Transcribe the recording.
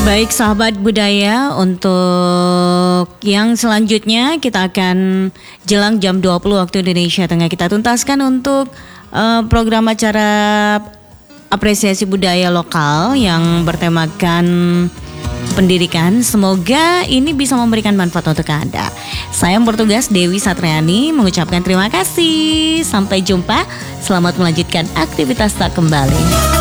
Baik sahabat budaya, untuk yang selanjutnya kita akan jelang jam 20 waktu Indonesia Tengah kita tuntaskan untuk program acara apresiasi budaya lokal yang bertemakan pendidikan. Semoga ini bisa memberikan manfaat untuk Anda. Saya yang bertugas Dewi Satriani mengucapkan terima kasih. Sampai jumpa. Selamat melanjutkan aktivitas tak kembali.